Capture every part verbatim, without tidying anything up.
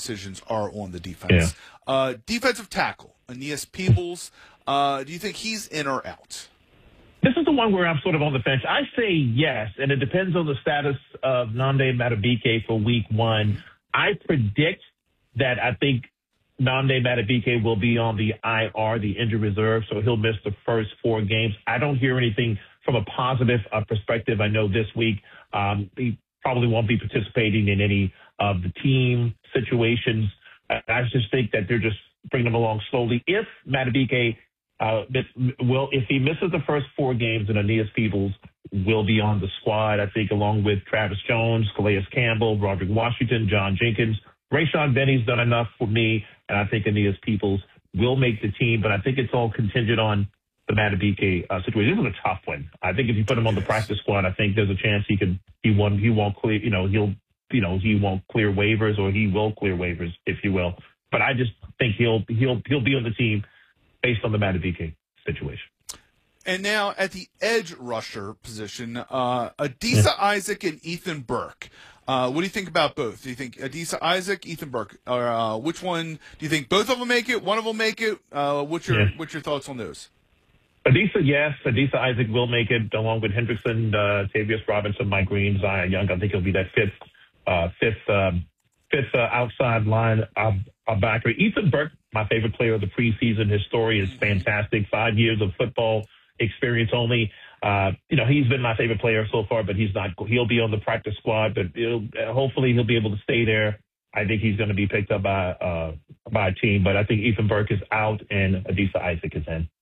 decisions are on the defense. Yeah. Uh, defensive tackle, Aeneas Peebles. Uh, do you think he's in or out? This is the one where I'm sort of on the fence. I say yes, and it depends on the status of Nnamdi Madubuike for week one. I predict that I think Nnamdi Madubuike will be on the I R, the injured reserve, so he'll miss the first four games. I don't hear anything from a positive uh, perspective. I know this week um, he probably won't be participating in any of the team situations. I, I just think that they're just bringing him along slowly. If Madubuike Uh, will if he misses the first four games, then Aeneas Peebles will be on the squad, I think, along with Travis Jones, Calais Campbell, Roderick Washington, John Jenkins. Rayshawn Benny's done enough for me, and I think Aeneas Peebles will make the team, but I think it's all contingent on the Madubuike uh, situation. This is a tough one. I think if you put him on the practice squad, I think there's a chance he can he won't he won't clear you know he'll you know he won't clear waivers, or he will clear waivers, if you will. But I just think he'll he'll he'll be on the team based on the Madubuike situation. And now at the edge rusher position, uh, Adisa yeah. Isaac and Ethan Burke. Uh, what do you think about both? Do you think Adisa Isaac, Ethan Burke, or uh, which one do you think both of them make it? One of them make it? Uh, what's your yeah. what's your thoughts on those? Adisa, yes. Adisa Isaac will make it, along with Hendrickson, uh, Tavius Robinson, Mike Green, Zion Young. I think he'll be that fifth, uh, fifth, um, fifth uh, outside line uh, uh, backer. Ethan Burke, my favorite player of the preseason. His story is fantastic. Five years of football experience only. Uh, you know, he's been my favorite player so far, but he's not. He'll be on the practice squad, but it'll, uh, hopefully he'll be able to stay there. I think he's going to be picked up by uh, by a team, but I think Ethan Burke is out and Adisa Isaac is in.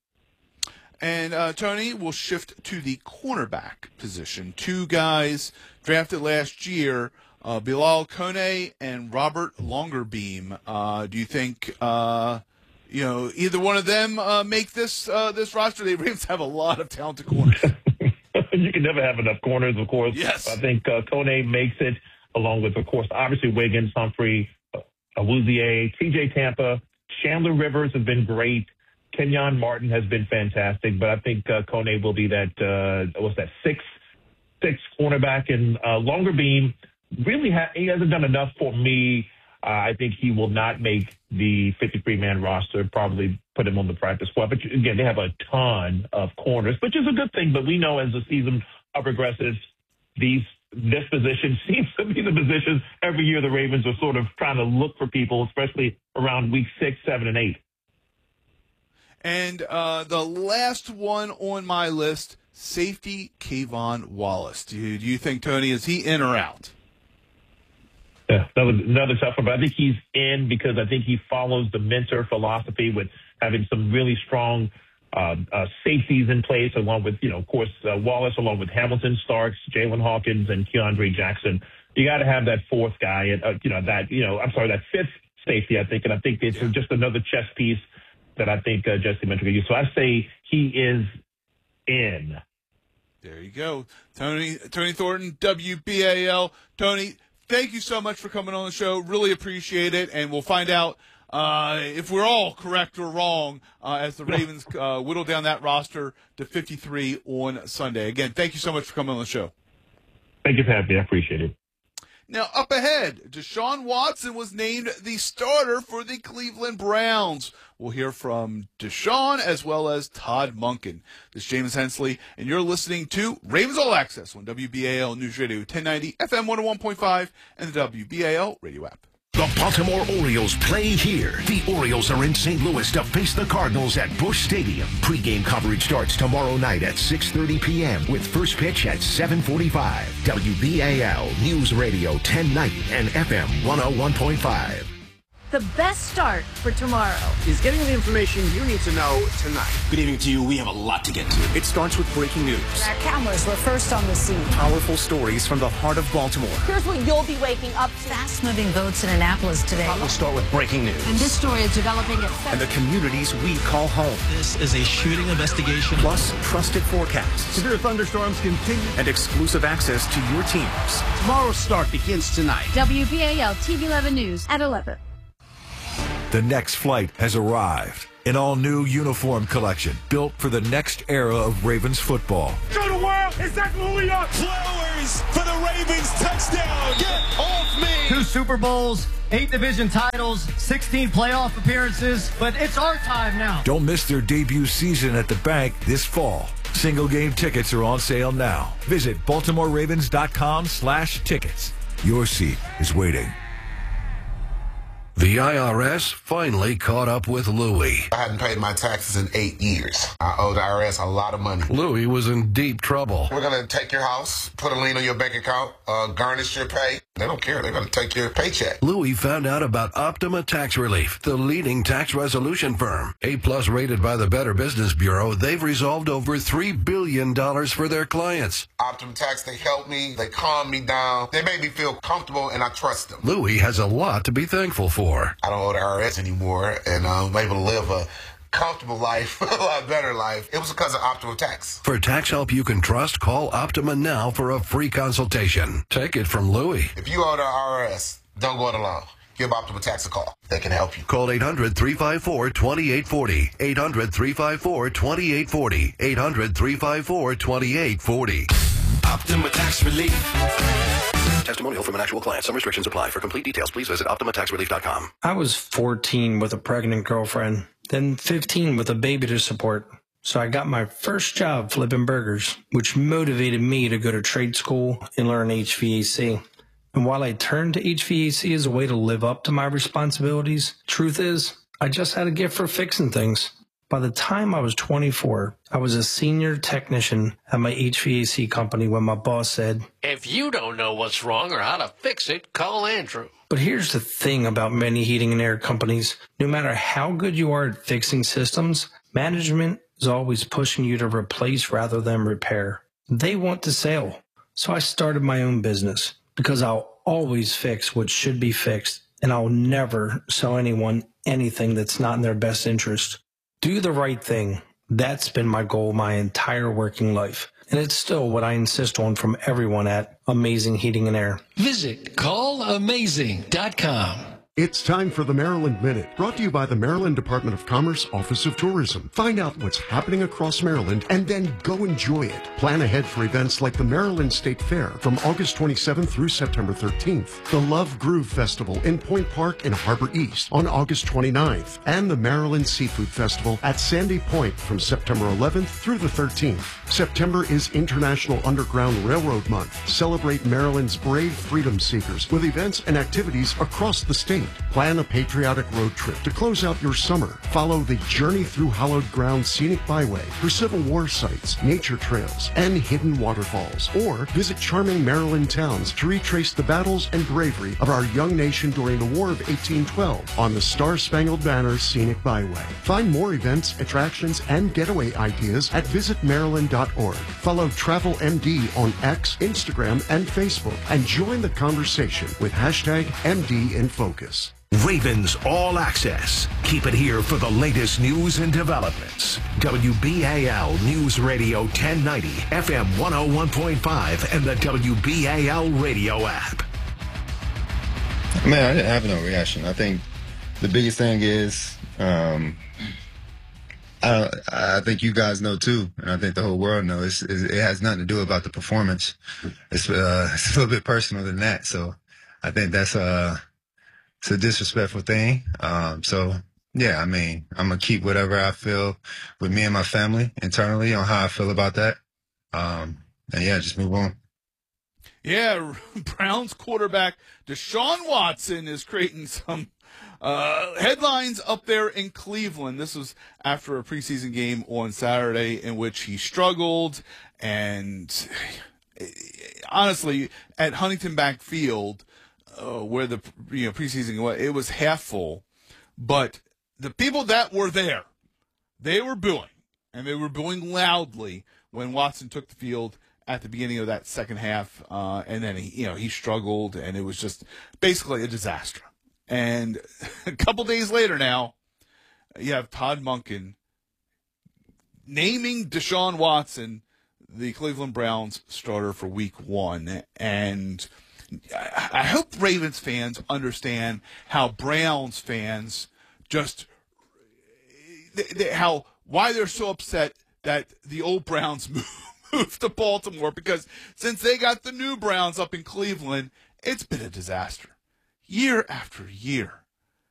And, uh, Tony, we'll shift to the cornerback position. Two guys drafted last year, uh, Bilal Kone and Robert Longerbeam. Uh, do you think, uh, you know, either one of them uh, make this uh, this roster? The Ravens have a lot of talented corners. You can never have enough corners, of course. Yes. I think uh, Kone makes it, along with, of course, obviously Wiggins, Humphrey, uh, Awuzie, T J Tampa. Chandler Rivers have been great. Kenyon Martin has been fantastic, but I think uh, Kone will be that, uh, what's that, six, six cornerback. And uh, Longerbeam, really, ha- he hasn't done enough for me. Uh, I think he will not make the fifty-three man roster, probably put him on the practice squad. But again, they have a ton of corners, which is a good thing. But we know as the season progresses, these this position seems to be the position every year the Ravens are sort of trying to look for people, especially around week six, seven, and eight. And uh, the last one on my list, safety Kayvon Wallace. Do you, do you think, Tony, is he in or out? Yeah, that was another tough one, but I think he's in because I think he follows the mentor philosophy with having some really strong uh, uh, safeties in place, along with, you know, of course, uh, Wallace, along with Hamilton, Starks, Jalen Hawkins, and Keandre Jackson. You got to have that fourth guy, and uh, you know that, you know, I'm sorry, that fifth safety. I think, and I think it's yeah. just another chess piece that I think uh, Jesse mentioned to you. So I say he is in. There you go. Tony Tony Thornton, W B A L. Tony, thank you so much for coming on the show. Really appreciate it. And we'll find out uh, if we're all correct or wrong uh, as the Ravens uh, whittle down that roster to fifty-three on Sunday. Again, thank you so much for coming on the show. Thank you for having me. I appreciate it. Now, up ahead, Deshaun Watson was named the starter for the Cleveland Browns. We'll hear from Deshaun as well as Todd Monken. This is James Hensley, and you're listening to Ravens All Access on W B A L News Radio ten ninety, F M one oh one point five, and the W B A L radio app. The Baltimore Orioles play here. The Orioles are in Saint Louis to face the Cardinals at Busch Stadium. Pre-game coverage starts tomorrow night at six thirty p.m. with first pitch at seven forty-five. W B A L News Radio ten ninety and F M one oh one point five. The best start for tomorrow is getting the information you need to know tonight. Good evening to you. We have a lot to get to. It starts with breaking news. Our cameras were first on the scene. Powerful stories from the heart of Baltimore. Here's what you'll be waking up to. Fast-moving votes in Annapolis today. We'll start with breaking news. And this story is developing at seven. And the communities we call home. This is a shooting investigation. Plus, trusted forecasts. Severe thunderstorms continue. And exclusive access to your teams. Tomorrow's start begins tonight. W B A L T V eleven News at eleven. The next flight has arrived. An all-new uniform collection built for the next era of Ravens football. Show the world exactly who we are. Flowers for the Ravens touchdown. Get off me. Two Super Bowls, eight division titles, sixteen playoff appearances, but it's our time now. Don't miss their debut season at the bank this fall. Single game tickets are on sale now. Visit baltimore ravens dot com slash tickets. Your seat is waiting. The I R S finally caught up with Louie. I hadn't paid my taxes in eight years. I owe the I R S a lot of money. Louie was in deep trouble. We're going to take your house, put a lien on your bank account, uh, garnish your pay. They don't care. They're going to take your paycheck. Louie found out about Optima Tax Relief, the leading tax resolution firm. A-plus rated by the Better Business Bureau, they've resolved over three billion dollars for their clients. Optima Tax, they helped me. They calmed me down. They made me feel comfortable, and I trust them. Louie has a lot to be thankful for. I don't owe the I R S anymore, and I'm able to live a comfortable life, a lot better life. It was because of Optima Tax. For tax help you can trust, call Optima now for a free consultation. Take it from Louie. If you owe the I R S, don't go it alone. Give Optima Tax a call. They can help you. Call eight hundred, three five four, two eight four zero. eight hundred, three five four, two eight four zero. eight hundred, three five four, two eight four zero. Optima Tax Relief. Testimonial from an actual client. Some restrictions apply. For complete details, please visit optima tax relief dot com. I was fourteen with a pregnant girlfriend, then fifteen with a baby to support. So I got my first job flipping burgers, which motivated me to go to trade school and learn H V A C. And while I turned to H V A C as a way to live up to my responsibilities, truth is, I just had a gift for fixing things. By the time I was twenty-four, I was a senior technician at my H V A C company when my boss said, "If you don't know what's wrong or how to fix it, call Andrew." But here's the thing about many heating and air companies. No matter how good you are at fixing systems, management is always pushing you to replace rather than repair. They want to sell. So I started my own business because I'll always fix what should be fixed, and I'll never sell anyone anything that's not in their best interest. Do the right thing. That's been my goal my entire working life. And it's still what I insist on from everyone at Amazing Heating and Air. Visit call amazing dot com. It's time for the Maryland Minute, brought to you by the Maryland Department of Commerce, Office of Tourism. Find out what's happening across Maryland and then go enjoy it. Plan ahead for events like the Maryland State Fair from August twenty-seventh through September thirteenth, the Love Groove Festival in Point Park and Harbor East on August twenty-ninth, and the Maryland Seafood Festival at Sandy Point from September eleventh through the thirteenth. September is International Underground Railroad Month. Celebrate Maryland's brave freedom seekers with events and activities across the state. Plan a patriotic road trip to close out your summer. Follow the Journey Through Hallowed Ground Scenic Byway for Civil War sites, nature trails, and hidden waterfalls. Or visit charming Maryland towns to retrace the battles and bravery of our young nation during the War of eighteen twelve on the Star-Spangled Banner Scenic Byway. Find more events, attractions, and getaway ideas at visit maryland dot org. Follow Travel M D on X, Instagram, and Facebook, and join the conversation with hashtag M D in Focus. Ravens All Access. Keep it here for the latest news and developments. W B A L News Radio ten ninety, F M one oh one point five, and the W B A L radio app. Man, I didn't have no reaction. I think the biggest thing is, um, I, I think you guys know too, and I think the whole world knows, it's, it has nothing to do about the performance. It's, uh, it's a little bit personal than that. So I think that's uh it's a disrespectful thing. Um, so yeah, I mean, I'm gonna keep whatever I feel with me and my family internally on how I feel about that. Um, and yeah, just move on. Yeah, Browns quarterback Deshaun Watson is creating some uh, headlines up there in Cleveland. This was after a preseason game on Saturday in which he struggled, and honestly, at Huntington Bank Field, uh, where the you know preseason was, it was half full, but the people that were there, they were booing, and they were booing loudly when Watson took the field at the beginning of that second half, uh, and then he, you know, he struggled, and it was just basically a disaster. And a couple days later now, you have Todd Monken naming Deshaun Watson the Cleveland Browns starter for week one. And I hope Ravens fans understand how Browns fans just they, they, how why they're so upset that the old Browns moved, moved to Baltimore, because since they got the new Browns up in Cleveland, it's been a disaster. Year after year.